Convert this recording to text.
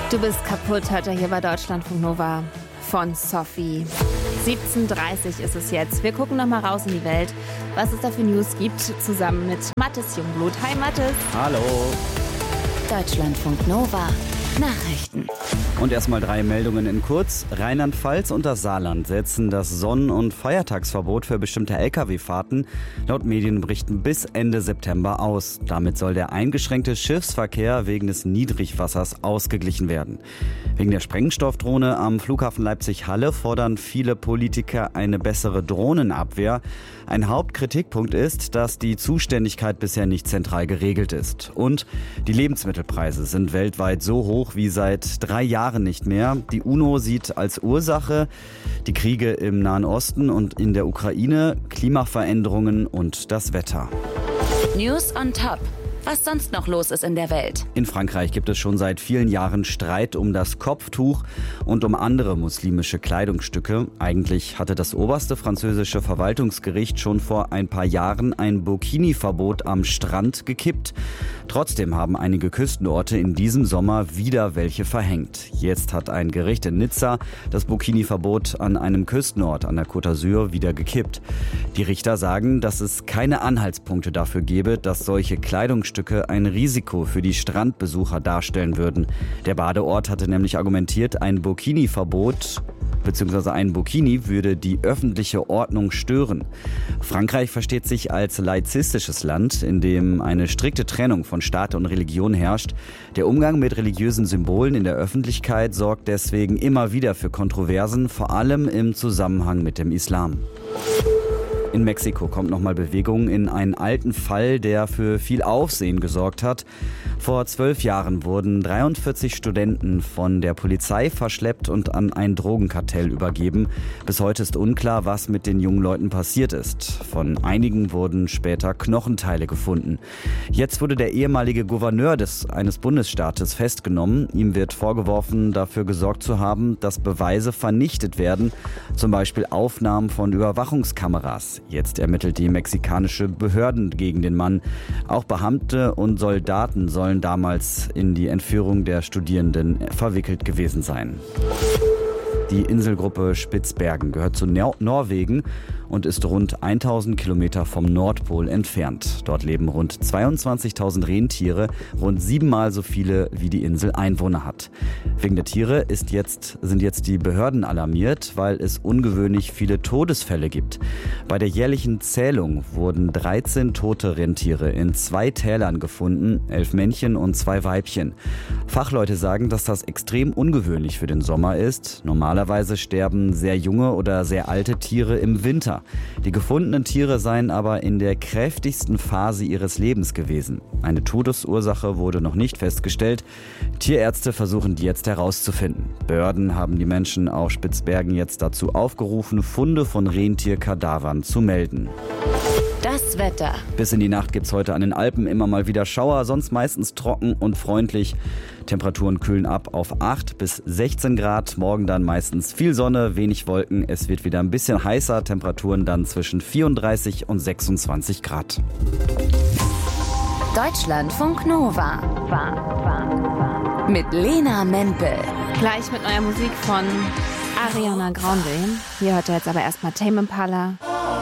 Du bist kaputt, hört er hier bei Deutschlandfunk Nova von Sophie. 17:30 ist es jetzt. Wir gucken noch mal raus in die Welt, was es da für News gibt, zusammen mit Mathis Jungblut. Hi Mathis. Hallo. Deutschlandfunk Nova Nachrichten. Und erstmal 3 Meldungen in kurz. Rheinland-Pfalz und das Saarland setzen das Sonn- und Feiertagsverbot für bestimmte Lkw-Fahrten laut Medienberichten bis Ende September aus. Damit soll der eingeschränkte Schiffsverkehr wegen des Niedrigwassers ausgeglichen werden. Wegen der Sprengstoffdrohne am Flughafen Leipzig-Halle fordern viele Politiker eine bessere Drohnenabwehr. Ein Hauptkritikpunkt ist, dass die Zuständigkeit bisher nicht zentral geregelt ist. Und die Lebensmittelpreise sind weltweit so hoch wie seit 3 Jahren nicht mehr. Die UNO sieht als Ursache die Kriege im Nahen Osten und in der Ukraine, Klimaveränderungen und das Wetter. News on top. Was sonst noch los ist in der Welt. In Frankreich gibt es schon seit vielen Jahren Streit um das Kopftuch und um andere muslimische Kleidungsstücke. Eigentlich hatte das oberste französische Verwaltungsgericht schon vor ein paar Jahren ein Burkini-Verbot am Strand gekippt. Trotzdem haben einige Küstenorte in diesem Sommer wieder welche verhängt. Jetzt hat ein Gericht in Nizza das Burkini-Verbot an einem Küstenort an der Côte d'Azur wieder gekippt. Die Richter sagen, dass es keine Anhaltspunkte dafür gebe, dass solche Kleidungsstücke ein Risiko für die Strandbesucher darstellen würden. Der Badeort hatte nämlich argumentiert, ein Burkini-Verbot bzw. ein Burkini würde die öffentliche Ordnung stören. Frankreich versteht sich als laizistisches Land, in dem eine strikte Trennung von Staat und Religion herrscht. Der Umgang mit religiösen Symbolen in der Öffentlichkeit sorgt deswegen immer wieder für Kontroversen, vor allem im Zusammenhang mit dem Islam. In Mexiko kommt nochmal Bewegung in einen alten Fall, der für viel Aufsehen gesorgt hat. Vor 12 Jahren wurden 43 Studenten von der Polizei verschleppt und an ein Drogenkartell übergeben. Bis heute ist unklar, was mit den jungen Leuten passiert ist. Von einigen wurden später Knochenteile gefunden. Jetzt wurde der ehemalige Gouverneur eines Bundesstaates festgenommen. Ihm wird vorgeworfen, dafür gesorgt zu haben, dass Beweise vernichtet werden, zum Beispiel Aufnahmen von Überwachungskameras. Jetzt ermittelt die mexikanische Behörden gegen den Mann. Auch Beamte und Soldaten sollen damals in die Entführung der Studierenden verwickelt gewesen sein. Die Inselgruppe Spitzbergen gehört zu Norwegen und ist rund 1000 Kilometer vom Nordpol entfernt. Dort leben rund 22.000 Rentiere, rund 7-mal so viele wie die Insel Einwohner hat. Wegen der Tiere sind jetzt die Behörden alarmiert, weil es ungewöhnlich viele Todesfälle gibt. Bei der jährlichen Zählung wurden 13 tote Rentiere in 2 Tälern gefunden, 11 Männchen und 2 Weibchen. Fachleute sagen, dass das extrem ungewöhnlich für den Sommer ist. Normalerweise sterben sehr junge oder sehr alte Tiere im Winter. Die gefundenen Tiere seien aber in der kräftigsten Phase ihres Lebens gewesen. Eine Todesursache wurde noch nicht festgestellt. Tierärzte versuchen die jetzt herauszufinden. Behörden haben die Menschen auf Spitzbergen jetzt dazu aufgerufen, Funde von Rentierkadavern zu melden. Das Wetter. Bis in die Nacht gibt's heute an den Alpen immer mal wieder Schauer, sonst meistens trocken und freundlich. Temperaturen kühlen ab auf 8 bis 16 Grad. Morgen dann meistens viel Sonne, wenig Wolken. Es wird wieder ein bisschen heißer. Temperaturen dann zwischen 34 und 26 Grad. Deutschlandfunk Nova. Mit Lena Mempel. Gleich mit neuer Musik von Ariana Grande. Hier hört ihr jetzt aber erstmal Tame Impala.